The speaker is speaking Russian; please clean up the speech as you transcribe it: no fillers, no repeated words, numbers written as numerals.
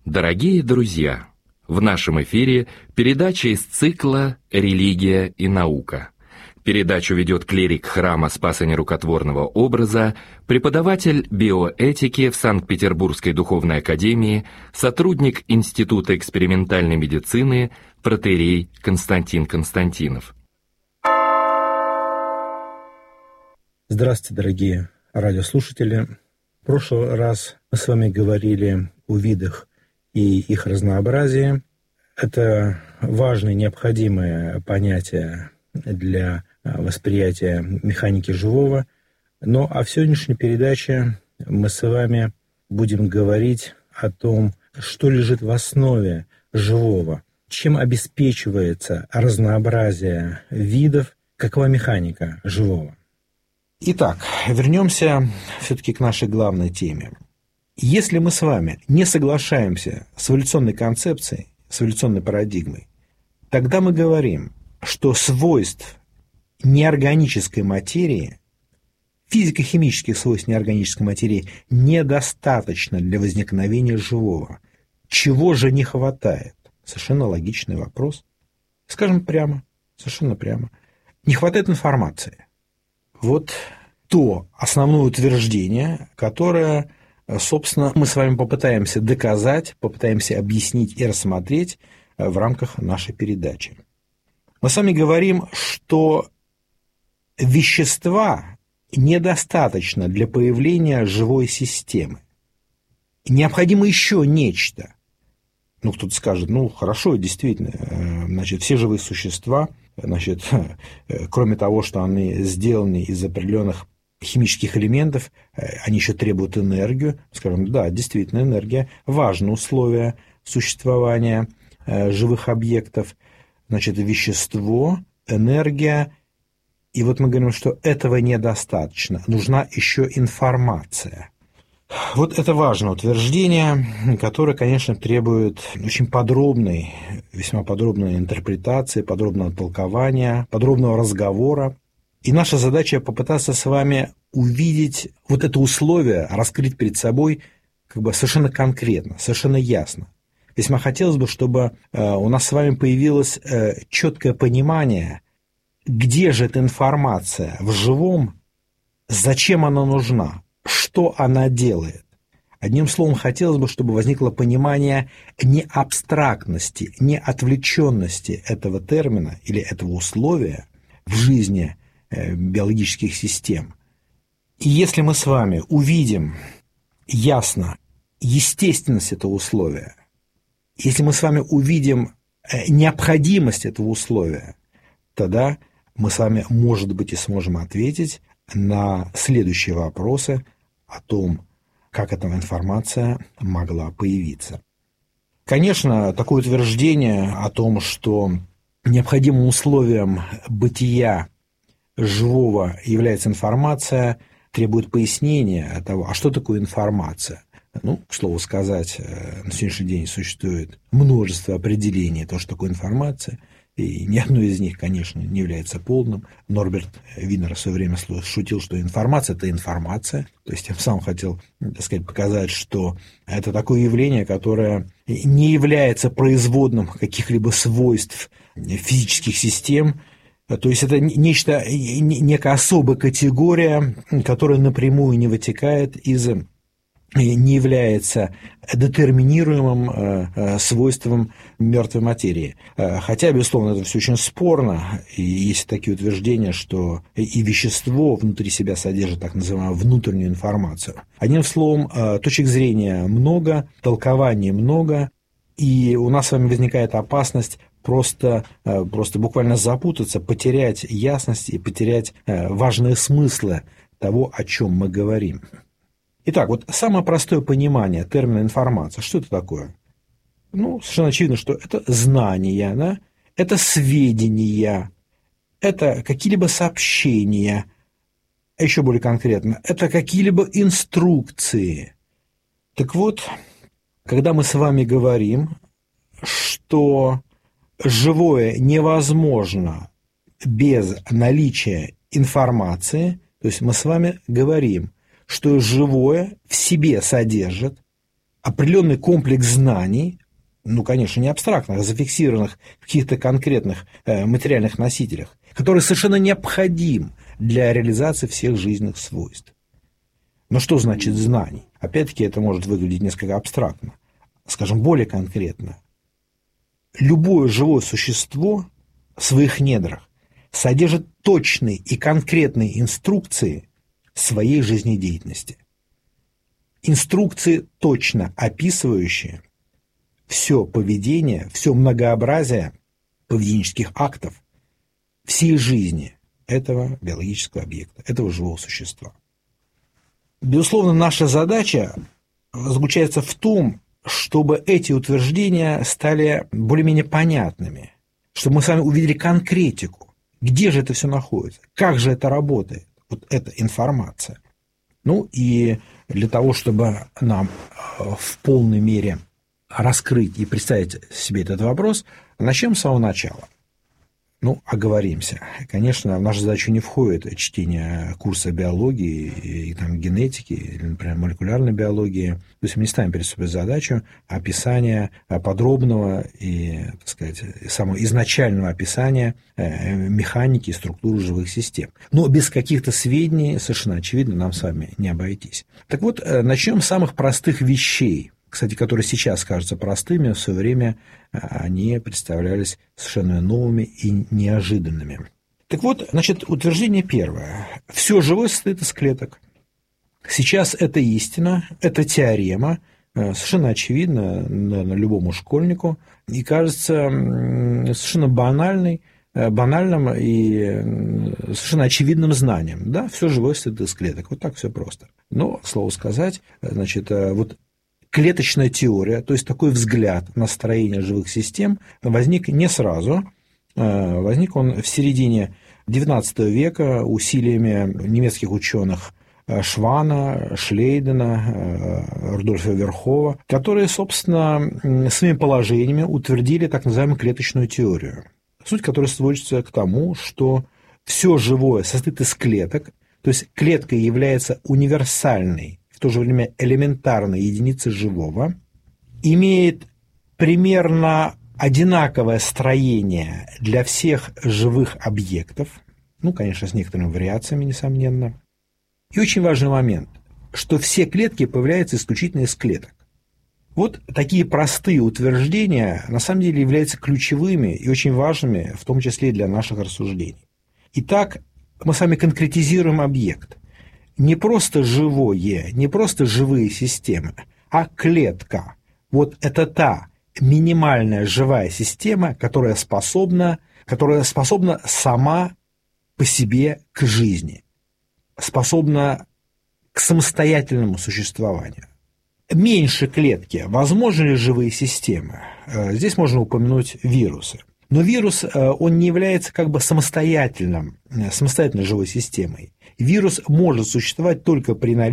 Дорогие друзья, в нашем эфире передача из цикла «Религия и наука». Передачу ведет клирик храма Спаса Нерукотворного образа, преподаватель биоэтики в Санкт-Петербургской духовной академии, сотрудник Института экспериментальной медицины, протоиерей Константин Константинов. Здравствуйте, дорогие радиослушатели. В прошлый раз мы с вами говорили о видах и их разнообразии. Это важное, необходимое понятие для восприятия механики живого. Но в сегодняшней передаче мы с вами будем говорить о том, что лежит в основе живого, чем обеспечивается разнообразие видов, какова механика живого. Итак, вернемся все-таки к нашей главной теме. Если мы с вами не соглашаемся с эволюционной концепцией, с эволюционной парадигмой, тогда мы говорим, что свойств неорганической материи, физико-химических свойств неорганической материи недостаточно для возникновения живого. Чего же не хватает? Совершенно логичный вопрос. Скажем прямо, совершенно прямо. Не хватает информации. Вот то основное утверждение, которое, собственно, мы с вами попытаемся доказать, попытаемся объяснить и рассмотреть в рамках нашей передачи. Мы с вами говорим, что вещества недостаточно для появления живой системы. Необходимо еще нечто. Кто-то скажет, хорошо, действительно, значит, все живые существа, значит, кроме того, что они сделаны из определенных химических элементов, они еще требуют энергию. Скажем, да, действительно, энергия – важное условие существования живых объектов. Значит, вещество, энергия. И вот мы говорим, что этого недостаточно. Нужна еще информация. Вот это важное утверждение, которое, конечно, требует очень подробной, весьма подробной интерпретации, подробного толкования, подробного разговора. И наша задача попытаться с вами увидеть вот это условие, раскрыть перед собой совершенно конкретно, совершенно ясно. Весьма хотелось бы, чтобы у нас с вами появилось четкое понимание, где же эта информация в живом, зачем она нужна, что она делает. Одним словом, хотелось бы, чтобы возникло понимание не абстрактности, не отвлеченности этого термина или этого условия в жизни биологических систем. И если мы с вами увидим ясно естественность этого условия, если мы с вами увидим необходимость этого условия, тогда мы с вами, может быть, и сможем ответить на следующие вопросы о том, как эта информация могла появиться. Конечно, такое утверждение о том, что необходимым условием бытия живого является информация, требует пояснения того, а что такое информация. К слову сказать, на сегодняшний день существует множество определений того, что такое информация, и ни одно из них, конечно, не является полным. Норберт Винер в свое время шутил, что информация – это информация. То есть тем самым хотел, показать, что это такое явление, которое не является производным каких-либо свойств физических систем. То есть это нечто, некая особая категория, которая напрямую не вытекает из, не является детерминируемым свойством мертвой материи. Хотя, безусловно, это все очень спорно, и есть такие утверждения, что и вещество внутри себя содержит так называемую внутреннюю информацию. Одним словом, точек зрения много, толкований много, и у нас с вами возникает опасность просто буквально запутаться, потерять ясность и потерять важные смыслы того, о чем мы говорим. Итак, вот самое простое понимание термина информация. Что это такое? Совершенно очевидно, что это знания, да? Это сведения, это какие-либо сообщения, а еще более конкретно, это какие-либо инструкции. Так вот, когда мы с вами говорим, что живое невозможно без наличия информации, то есть мы с вами говорим, что живое в себе содержит определенный комплекс знаний, ну, конечно, не абстрактных, а зафиксированных в каких-то конкретных материальных носителях, который совершенно необходим для реализации всех жизненных свойств. Но что значит знаний? Опять-таки, это может выглядеть несколько абстрактно. Скажем, более конкретно. Любое живое существо в своих недрах содержит точные и конкретные инструкции своей жизнедеятельности. Инструкции, точно описывающие все поведение, все многообразие поведенческих актов всей жизни этого биологического объекта, этого живого существа. Безусловно, наша задача заключается в том, чтобы эти утверждения стали более-менее понятными, чтобы мы с вами увидели конкретику, где же это все находится, как же это работает, вот эта информация. Ну и для того, чтобы нам в полной мере раскрыть и представить себе этот вопрос, начнем с самого начала. Ну, оговоримся. Конечно, в нашу задачу не входит чтение курса биологии и там, генетики, или, например, молекулярной биологии. То есть мы не ставим перед собой задачу описания подробного и, так сказать, самого изначального описания механики и структуры живых систем. Но без каких-то сведений, совершенно очевидно, нам с вами не обойтись. Так вот, начнем с самых простых вещей. Кстати, которые сейчас кажутся простыми, в свое время они представлялись совершенно новыми и неожиданными. Так вот, значит, утверждение первое. Все живое состоит из клеток. Сейчас это истина, это теорема, совершенно очевидно, наверное, любому школьнику, и кажется совершенно банальным и совершенно очевидным знанием. Да, все живое состоит из клеток. Вот так все просто. Но, к слову сказать, значит, вот клеточная теория, то есть такой взгляд на строение живых систем, возник не сразу. Возник он в середине XIX века усилиями немецких ученых Швана, Шлейдена, Рудольфа Верхова, которые, собственно, своими положениями утвердили так называемую клеточную теорию, суть которой сводится к тому, что все живое состоит из клеток, то есть клетка является универсальной, в то же время элементарной единицей живого, имеет примерно одинаковое строение для всех живых объектов, ну, конечно, с некоторыми вариациями, несомненно. И очень важный момент, что все клетки появляются исключительно из клеток. Вот такие простые утверждения на самом деле являются ключевыми и очень важными, в том числе и для наших рассуждений. Итак, мы с вами конкретизируем объект. Не просто живое, не просто живые системы, а клетка. Вот это та минимальная живая система, которая способна сама по себе к жизни, способна к самостоятельному существованию. Меньше клетки. Возможны ли живые системы? Здесь можно упомянуть вирусы. Но вирус, он не является как бы самостоятельной живой системой. Вирус может существовать только при наличии